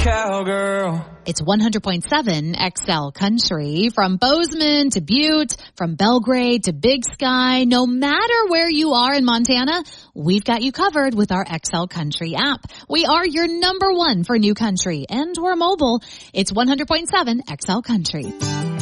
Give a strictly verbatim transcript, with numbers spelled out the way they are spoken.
cowgirl. It's one hundred point seven X L Country. From Bozeman to Butte, from Belgrade to Big Sky, no matter where you are in Montana, we've got you covered with our X L Country app. We are your number one for new country, and we're mobile. It's one hundred point seven X L Country.